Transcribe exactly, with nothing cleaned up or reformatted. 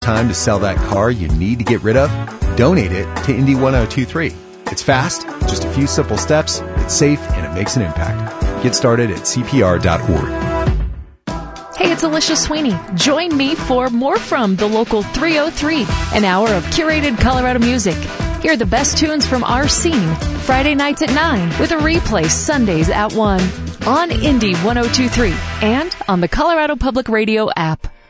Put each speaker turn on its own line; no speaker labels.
Time to sell that car you need to get rid of? Donate it to Indy ten twenty-three. It's fast, just a few simple steps, it's safe, and it makes an impact. Get started at C P R dot org.
Hey, it's Alicia Sweeney. Join me for More From the Local three oh three, an hour of curated Colorado music. Hear the best tunes from our scene, Friday nights at nine, with a replay Sundays at one, on Indy ten twenty-three, and on the Colorado Public Radio app.